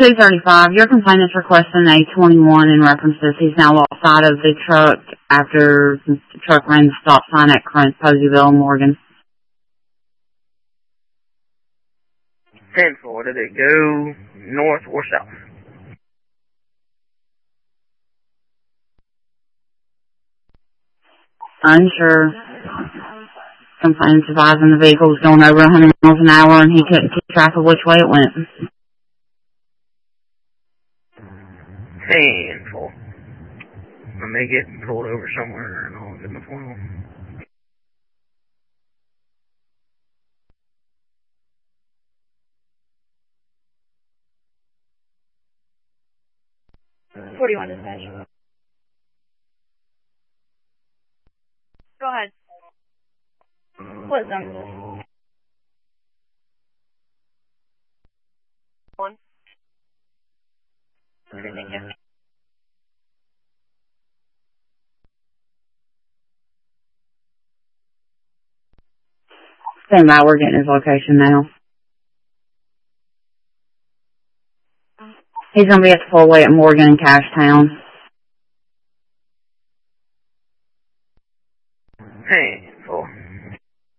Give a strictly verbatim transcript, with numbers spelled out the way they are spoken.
two thirty-five. Your complainant is requesting a twenty-one in references. He's now lost sight of the truck after the truck ran the stop sign at Crunch, Poseyville, Morgan. ten four, did it go north or south? Unsure. Complainant's advising the vehicle was going over one hundred miles an hour and he couldn't keep track of which way it went. ten four. I may get pulled over somewhere and I'll get my phone. forty-one dispatch. Go ahead. What zone? One. Okay, thank you. Stand by, we're getting his location now. He's going to be at the four-way at Morgan and Cashtown.